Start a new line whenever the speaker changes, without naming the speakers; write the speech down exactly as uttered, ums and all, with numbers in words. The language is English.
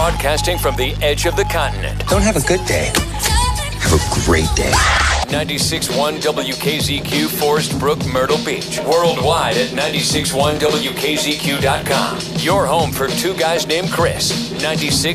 Broadcasting from the edge of the continent.
Don't have a good day. Have a great day.
ninety-six point one W K Z Q, Forest Brook, Myrtle Beach. Worldwide at ninety-six point one W K Z Q dot com. Your home for two guys named Chris. ninety-six